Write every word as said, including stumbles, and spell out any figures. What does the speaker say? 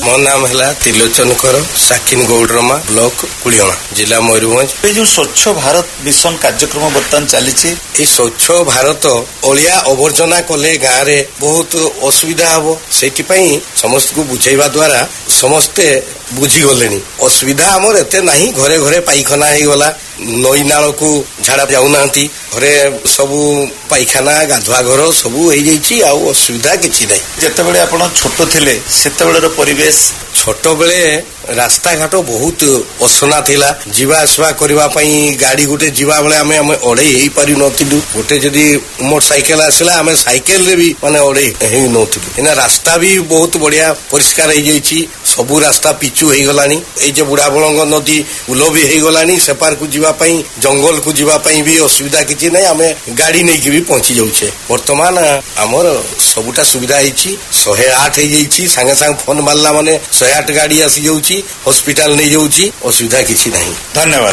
मो नाम है त्रिलोचन कर साकिन गौडरमा ब्लॉक कुलियणा जिला मयूरभंज। ये जो स्वच्छ भारत मिशन कार्यक्रम बर्तमान चली स्वच्छ भारत अलिया आवर्जना कले गाँव में बहुत असुविधा हम से समस्त को बुझेवा द्वारा समस्ते बुझीगले असुविधा आमर एत ना घरे घरे पाइखाना हो गला नई नाल को झाड़ा जाऊना घरे सबू पाइखाना गाधुआ घर सबू हो असुविधा किसी ना। जितेबाला आप छोट थे से परिवेश छोट बेले रास्ता घाट बहुत असना थिला जीवा आसवा करने गाड़ी गोटे जीवा बेले आम आम अड़े हो पारि नथिलु गोटे जदि मोटरसाइकेल आसला आम साइकेल रे भी माने अड़े हो नथिलु। रास्ता भी बहुत बढ़िया परिष्कार हो जाइछि सबू रास्ता पिचु हो गलानी ये बुढ़ा बलंग नदी पुल भी हो गलानी सेपार को जीवाई जंगल को जीवाई भी असुविधा किसी ना आम गाड़ी नहीं भी पहुंची जाऊे। बर्तमान आमर सबुटा सुविधा होती शहे आठ हो सागे सागे फोन मारला माने शहे आठ गाड़ी आसी जाऊँगी हॉस्पिटल नहीं जाऊँगी असुविधा किसी ना। धन्यवाद।